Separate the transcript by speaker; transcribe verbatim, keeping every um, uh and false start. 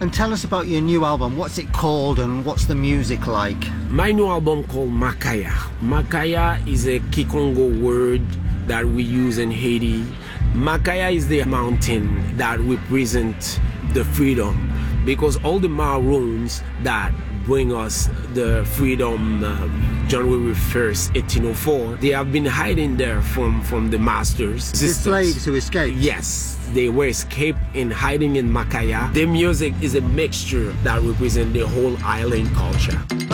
Speaker 1: And tell us about your new album. What's it called and what's the music like?
Speaker 2: My new album called Makaya. Makaya is a Kikongo word that we use in Haiti. Makaya is the mountain that represents the freedom, because all the Maroons that bring us the freedom uh, January first, eighteen oh four, they have been hiding there from, from the masters.
Speaker 1: The slaves who escaped?
Speaker 2: Yes, they were escaped and hiding in Makaya. Their music is a mixture that represents the whole island culture.